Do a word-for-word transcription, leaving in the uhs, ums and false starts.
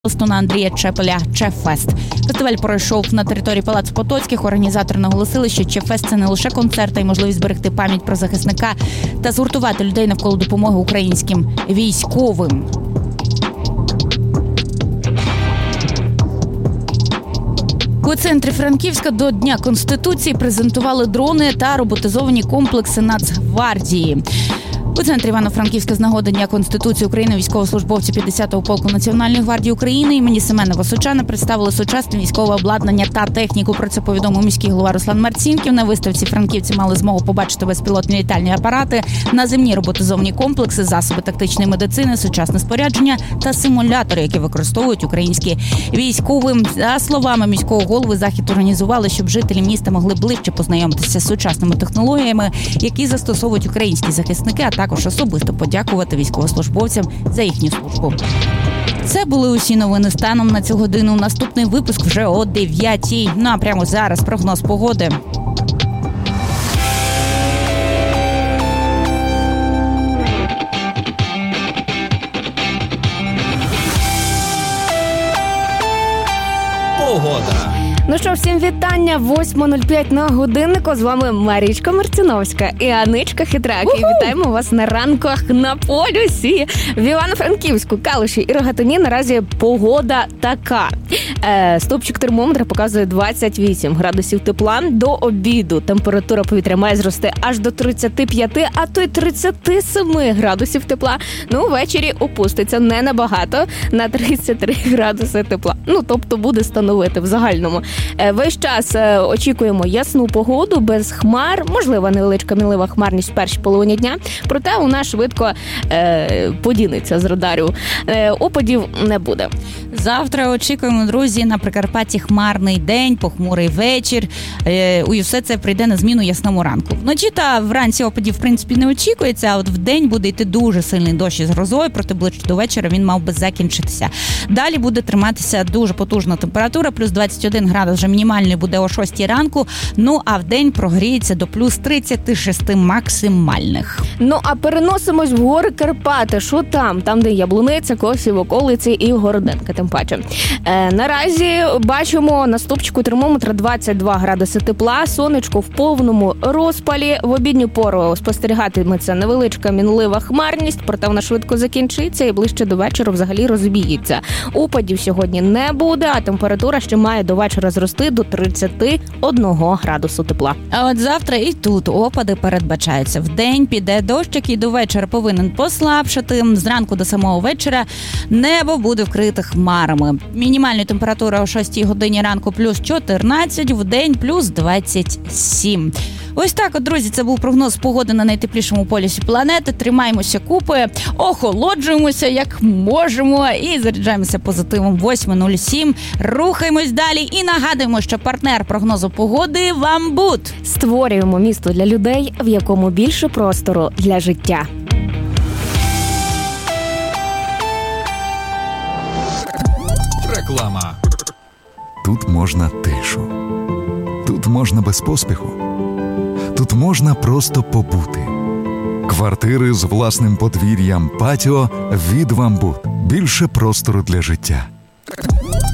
Стуна Андрія Чепеля «Чеффест». Фестиваль пройшов на території Палацу Потоцьких. Організатори наголосили, що «Чеффест» – це не лише концерт, а й можливість зберегти пам'ять про захисника та згуртувати людей навколо допомоги українським військовим. У центрі Франківська до Дня Конституції презентували дрони та роботизовані комплекси Нацгвардії. У центрі Івано-Франківська з нагоди Дня Конституції України військовослужбовці п'ятдесятого полку Національної гвардії України імені Семена Васучана представили сучасне військове обладнання та техніку. Про це повідомив міський голова Руслан Марцінків. На виставці франківці мали змогу побачити безпілотні літальні апарати, наземні роботизовані комплекси, засоби тактичної медицини, сучасне спорядження та симулятори, які використовують українські військові. За словами міського голови, захід організували, щоб жителі міста могли ближче познайомитися з сучасними технологіями, які застосовують українські захисники, а також особисто подякувати військовослужбовцям за їхню службу. Це були усі новини станом на цю годину. Наступний випуск вже о дев'ятій. Ну а прямо зараз прогноз погоди. Погода. Ну що, всім вітання, восьма нуль п'ять на годиннику. З вами Марічка Марціновська і Аничка Хитрак. І вітаємо вас на ранках на полюсі. В Івано-Франківську, Калуші і Рогатині наразі погода така. Е, стовпчик термометра показує двадцять вісім градусів тепла. До обіду температура повітря має зрости аж до тридцять п'ять, а то й тридцять сім градусів тепла. Ну, ввечері опуститься не набагато, на тридцять три градуси тепла. Ну, тобто буде становити в загальному. Весь час очікуємо ясну погоду, без хмар, можливо, невеличка мінлива хмарність в першій половині дня, проте у нас швидко е, подінеться з радарю. Е, опадів не буде. Завтра очікуємо, друзі, на Прикарпатті хмарний день, похмурий вечір. Е, і все це прийде на зміну ясному ранку. Вночі та вранці опадів, в принципі, не очікується, а от вдень буде йти дуже сильний дощ із грозою, проте ближче до вечора він мав би закінчитися. Далі буде триматися дуже потужна температура, плюс двадцять один градус вже мінімальний буде о шостій ранку, ну а вдень прогріється до плюс тридцять шість максимальних. Ну а переносимось в гори Карпати. Що там? Там, де Яблуниця, Косів, околиці і Городенка, тим паче. Е, наразі бачимо на стопчику термометра двадцять два градуси тепла, сонечко в повному розпалі. В обідню пору спостерігатиметься невеличка мінлива хмарність, проте вона швидко закінчиться і ближче до вечора взагалі розбіється. Опадів сьогодні не буде, а температура ще має до вечора зрости до тридцять один градусу тепла. А от завтра і тут опади передбачаються. Вдень піде дощик і до вечора повинен послабшати. Зранку до самого вечора небо буде вкрите хмарами. Мінімальна температура о шостій годині ранку плюс чотирнадцять, вдень плюс двадцять сім. Ось так от, друзі, це був прогноз погоди на найтеплішому полюсі планети. Тримаємося купи, охолоджуємося як можемо і заряджаємося позитивом. восьма нуль сім. Рухаємось далі і нагадуємо, що партнер прогнозу погоди «Вамбут». Створюємо місто для людей, в якому більше простору для життя. Реклама. Тут можна тишу. Тут можна без поспіху. Тут можна просто побути. Квартири з власним подвір'ям, патіо від «Вамбут». Більше простору для життя.